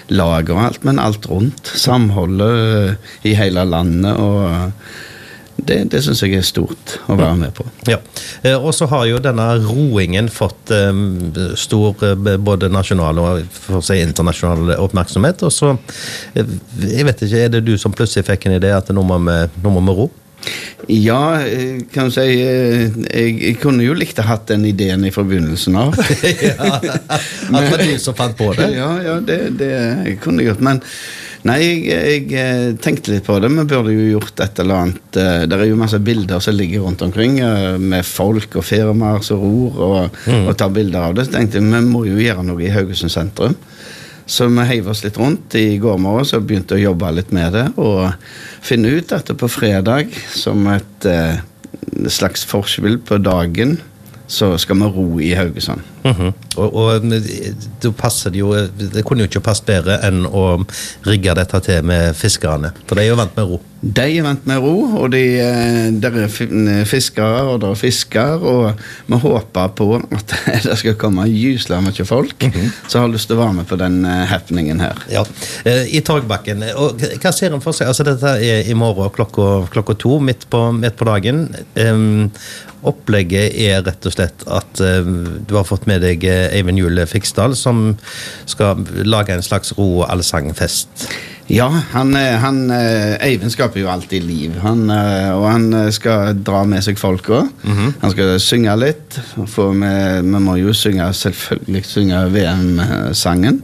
lag og alt, men alt rundt. Samholdet I hele landet, og det synes jeg stort å være med på. Ja, og så har jo denne roingen fått stor både nasjonal og for å si internasjonal oppmerksomhet, og så, jeg vet ikke, det du som plutselig fikk en idé at nå må vi ro? Ja, kan du si, jeg kunne jo likt å hatt den ideen I forbindelsen av. Ja, at det var du som fant på det? Ja, det kunne jeg gjort, men nei, jeg tenkte litt på det. Vi burde jo gjort et eller annet. Det jo masse bilder som ligger rundt omkring med folk og firmaer som ror og tar bilder av det. Så tenkte jeg, vi må jo gjøre noe I Haugesund sentrum. Så vi heiv oss litt rundt I går morgen, så begynte å jobbe litt med det og finne ut at det på fredag, som et slags forspill på dagen, så skal vi ro I Haugesund. Og da passer det jo, det kunne jo ikke passe bedre enn å rigge dette til med fiskerne, for de jo vant med ro. De vant med ro, og der fiskere, og der fisker, og vi håper på at det skal komme gyselig mye folk, så har lyst til å være med på den happeningen her. Ja, I Torgbakken, og hva ser en for seg? Altså dette I morgen klokka 2, midt på dagen. Opplegget rett og slett at du har fått med deg Eivind Jule Fiksdal, som skal lage en slags ro- og allsangfest. Ja, Eivind skaper jo alltid liv. Og han skal dra med seg folk også. Han skal synge litt. Vi må jo selvfølgelig synge VM-sangen.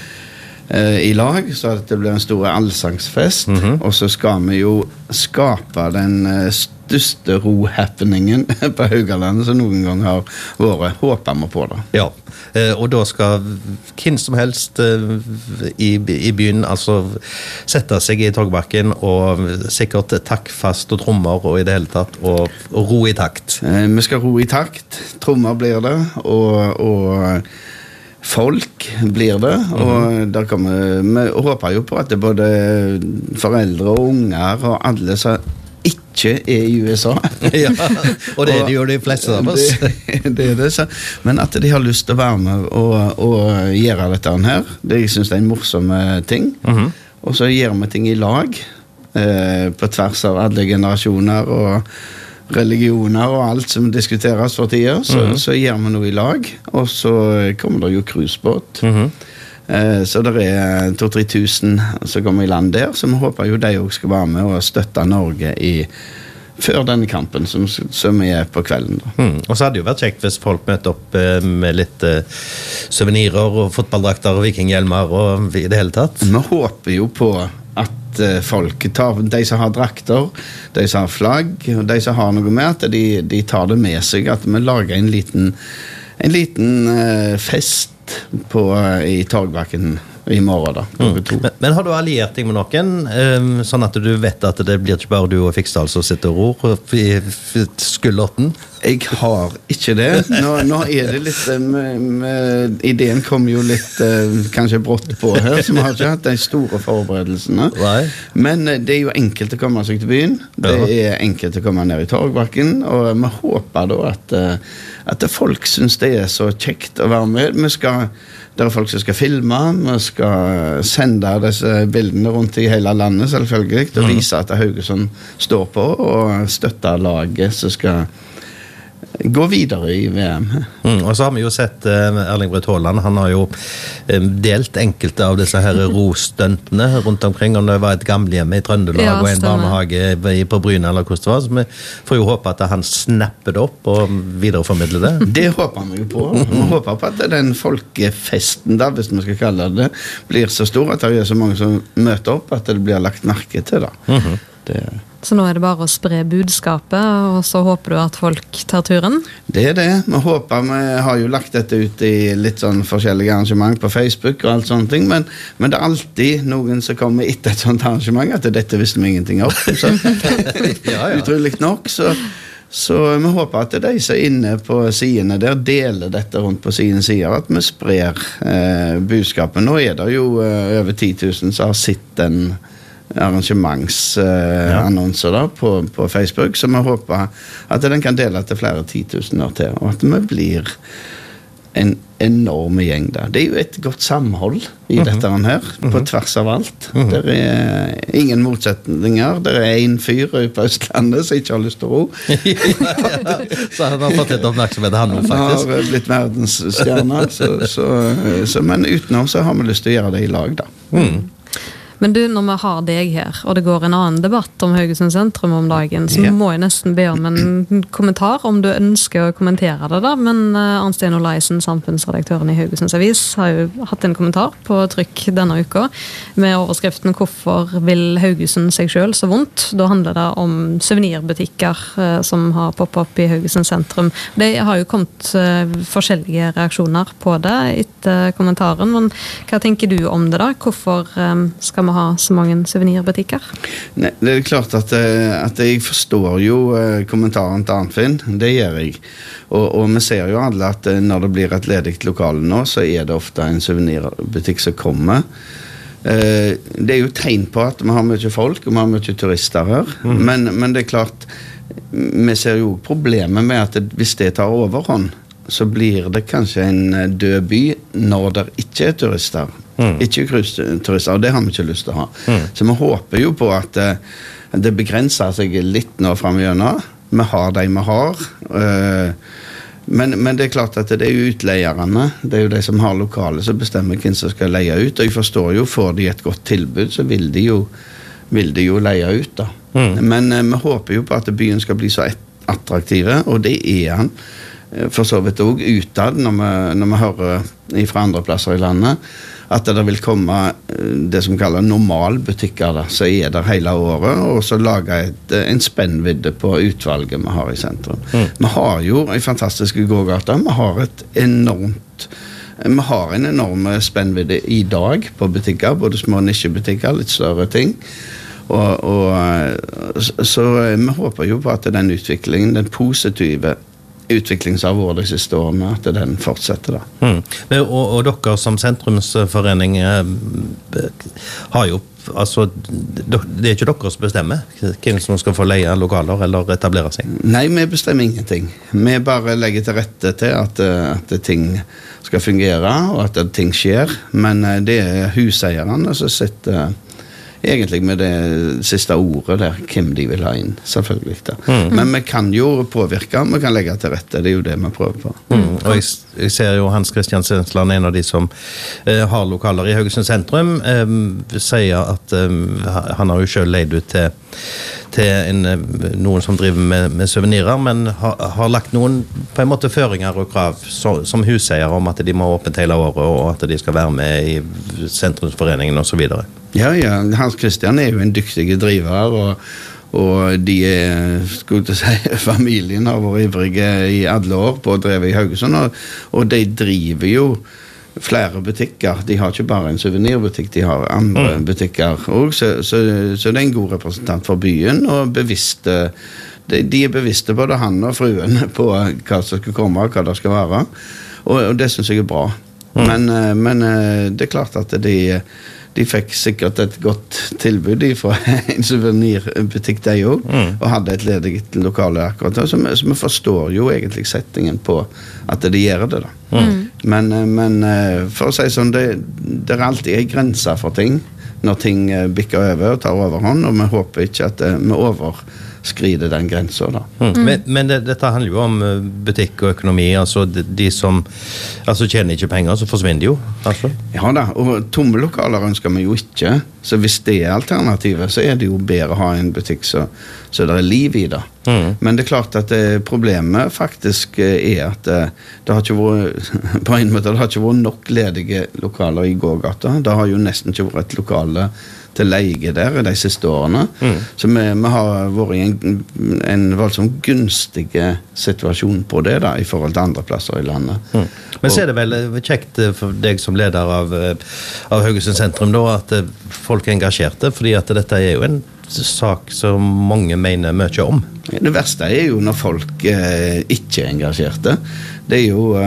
I lag, så at det blir en stor allsangsfest. Og så skal vi jo skape den største ro-happeningen på Haugalandet som noen gang har vært. Håper vi på det. Ja, og da skal hvem som helst I byen altså sette seg I Torgbakken og sikkert taktfast og trommer og I det hele tatt og ro I takt. Vi skal ro I takt, trommer blir det, og folk blir det, og der kommer, vi håper jo på at det både foreldre og unger og alle som ikke I USA. Ja, og det jo de fleste av oss. Det det, så. Men at de har lyst til å være med og gjøre dette her, det jeg synes en morsom ting. Og så gjør vi ting I lag, på tvers av alle generasjoner og religioner og alt som diskuteres for tida, så gjør vi noe I lag, og så kommer det jo cruisebåt. Så det 2-3 tusen som kommer I land der, så vi håper jo de også skal være med og støtte Norge før denne kampen som vi på kvelden. Og så hadde det jo vært kjekt hvis folk møter opp med litt souvenirer og fotballdrakter og vikinghjelmer og I det hele tatt. Vi håper jo på at folk tar, de som har drakter, de som har flagg, og de som har noe med, at de tar det med seg, at vi lager en liten fest I Torgbakken I morgen da. Men har du alliert deg med noen, sånn at du vet at det blir ikke bare du og Fiksdal som sitter og ror I skulderten? Jeg har ikke det. Nå det litt ideen kom jo litt kanskje brått på her, så vi har ikke hatt de store forberedelsene. Men det jo enkelt å komme seg til byen. Det enkelt å komme ned I Torgbakken, og vi håper da at folk synes det så kjekt å være med. Det folk som skal filme, vi skal sende disse bildene rundt I hele landet selvfølgelig, og vise at Haugesund står på, og støtte laget som skal gå videre I VM. Og så har vi jo sett Erling Braut Haaland, han har jo delt enkelte av disse her rostøntene rundt omkring, om det var et gamlehjem I Trøndelag og en barnehage på Bryne eller hvordan det var, så vi får jo håpe at han snapper det opp og videreformidler det. Det håper vi jo på. Vi håper på at den folkefesten da, hvis vi skal kalle det, blir så stor at det så mange som møter opp, at det blir lagt merke til det. Så nå det bare å spre budskapet, og så håper du at folk tar turen? Det det. Vi håper, vi har jo lagt dette ut I litt sånn forskjellige arrangement på Facebook og alt sånne ting, men det alltid noen som kommer etter et sånt arrangement, at dette visste vi ingenting om. Så, utrolig nok, så vi håper at de som inne på sidene der deler dette rundt på sine sider, at vi sprer budskapet. Nå det jo over 10 000 som har sett den arrangementsannonser da på Facebook, så vi håper at den kan dele til flere 10 000 til, og at vi blir en enorm gjeng der. Det jo et godt samhold i dette her, på tvers av alt. Det ingen motsetninger. Det en fyr på Østlandet som ikke har lyst til å ro. Så han har fått litt oppmerksomhet, han faktisk. Han har blitt verdensstjerne, men utenom så har vi lyst til å gjøre det i lag, da. Men du, når vi har deg her, og det går en annen debatt om Haugesund sentrum om dagen, så må jeg nesten be om en kommentar, om du ønsker å kommentere det da, men Arnt Stein Olaisen, samfunnsredaktøren i Haugesunds Avis, har jo hatt en kommentar på trykk denne uka, med overskriften «Hvorfor vil Haugesund seg selv så vondt?» Da handler det om souvenirbutikker som har poppet opp i Haugesund sentrum. Det har jo kommet forskjellige reaksjoner på det etter kommentaren, men hva tenker du om det da? Hvorfor skal vi ha så mange souvenirbutikker? Nei, det klart at jeg forstår jo kommentaren til Arnfinn, det gjør jeg. Og vi ser jo alle at når det blir et ledigt lokale nå, så det ofte en souvenirbutikk som kommer. Det jo tegn på at vi har mye folk, og vi har mye turister her. Men det klart, vi ser jo problemet med at hvis det tar overhånd, så blir det kanskje en død by når det ikke turister. Ikke cruise-turister, og det har vi ikke lyst til å ha. Så vi håper jo på at det begrenser seg litt nå fremgjennom. Vi har de vi har. Men det klart at det jo utleierne, det jo de som har lokale som bestemmer hvem som skal leie ut, og jeg forstår jo, får de et godt tilbud, så vil de jo leie ut da. Men vi håper jo på at byen skal bli så attraktive, og det han. For så vidt også utad, når vi hører fra andre plasser i landet, at det vil komme det som kalles normalbutikker da, så det hele året, og så lage en spennvidde på utvalget vi har i sentrum. Vi har jo en fantastisk gågate, vi har en enorm spennvidde i dag på butikker, både små nisjebutikker, litt større ting, så vi håper jo på at den utviklingen, den positive utvikling som har vært de siste årene, at den fortsetter da. Og dere som sentrumsforening har jo, altså, det ikke dere som bestemmer hvem som skal få leie lokaler eller etablere seg? Nei, vi bestemmer ingenting. Vi bare legger til rette til at ting skal fungere, og at ting skjer, men det huseierne som sitter egentlig med det siste ordet der, hvem de vil ha inn, selvfølgelig da. Men vi kan jo påvirke, vi kan legge til rette, det jo det vi prøver på. Og jeg ser jo Hans Christian Stensland, en av de som har lokaler i Haugesund sentrum, sier at han har jo selv leid ut til noen som driver med souvenirer, men har lagt noen på en måte føringer og krav som huseier om at de må åpne hele året, og at de skal være med i sentrumsforeningen og så videre. Ja, Hans Christian jo en dyktig driver, og de skulle jeg si, familien har vært ivrige i alle år på å dreve i Haugesund, og de driver jo flere butikker. De har ikke bare en souvenirbutikk, de har andre butikker også, så det en god representant for byen, og bevisste, de bevisste både han og fruen på hva som skal komme, og hva det skal være, og det synes jeg bra. Men det klart at de fikk sikkert et godt tilbud fra en souvenirbutikk de også, og hadde et ledigt lokale akkurat, så vi forstår jo egentlig settingen på at de gjør det da. Men for å si sånn, det alltid en grense for ting, når ting bikker over og tar overhånd, og vi håper ikke at vi overskrider den grensen da. Men dette handler jo om butikk og økonomi, altså de som tjener ikke penger, så forsvinner de jo, altså. Ja da, og tomme lokaler ønsker vi jo ikke, så hvis det alternativet, så det jo bedre å ha en butikk så det liv i det. Men det klart at problemet faktisk at det har ikke vært, på en måte, det har ikke vært nok ledige lokaler i gågata. Det har jo nesten ikke vært et lokale til leie der de siste årene. Så vi har vært i en voldsomt gunstig situasjon på det da, i forhold til andre plasser i landet. Men så det vel kjekt for deg som leder av Haugesund sentrum da, at folk engasjerte, fordi at dette jo en sak som mange mener mye om. Det verste jo når folk ikke engasjerte. Det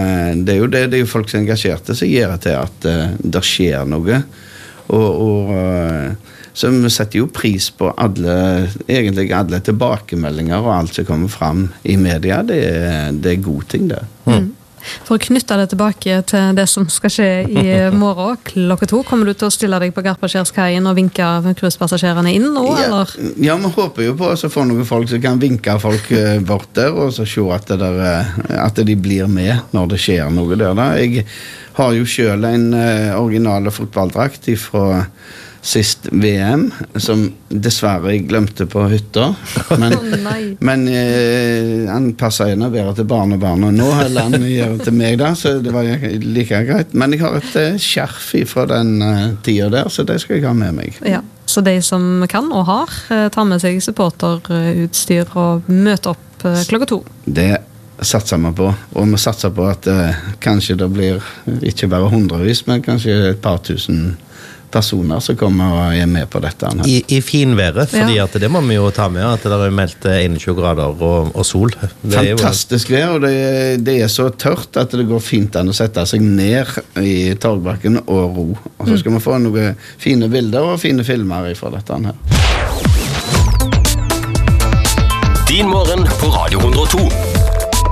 jo folk som engasjerte som gjør til at det skjer noe. Så vi setter jo pris på egentlig alle tilbakemeldinger og alt som kommer frem i media. Det god ting det. For å knytte det tilbake til det som skal skje i morgen, 2:00, kommer du til å stille deg på Garpaskerskaien og vinke cruisepassasjerene inn nå, eller? Ja, vi håper jo på å få noen folk som kan vinke folk bort der, og så se at de blir med når det skjer noe der. Da. Jeg har jo selv en originale fotballdrakt fra sist VM, som dessverre jeg glemte på hytta. Men han passet inn bedre til barnebarn, og nå har han gjør det til meg da, så det var like greit. Men jeg har et skjerf fra den tiden der, så det skal jeg ha med meg. Ja, så de som kan og har, tar med seg supporterutstyr og møter opp 2:00. Det satser vi på, og vi satser på at kanskje det blir ikke bare hundrevis, men kanskje et par tusen personer som kommer og er med på dette. I finværet, fordi at det må vi jo ta med, at det er meldt 21 grader og sol. Fantastisk vær, og det er så tørt at det går fint an å sette seg ned i torgbakken og ro. Og så skal vi få noen fine bilder og fine filmer fra dette her. Din morgen på Radio 102.